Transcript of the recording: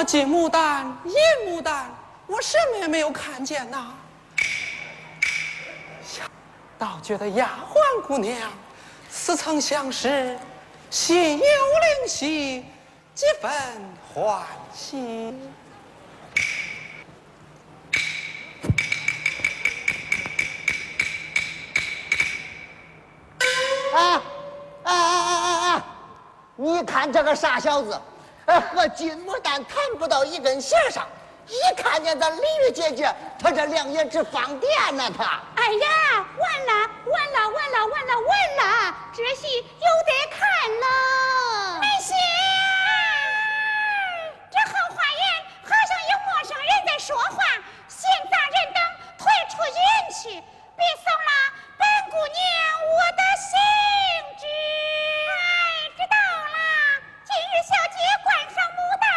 金牡丹、银牡丹，我什么也没有看见呐。倒觉得丫鬟姑娘似曾相识，心有灵犀，几分欢喜。 你看这个傻小子，和金牡丹谈不到一根弦上，一看见咱李玉姐姐，他这两眼直放电呢，他。 哎呀，完了完了完了完了完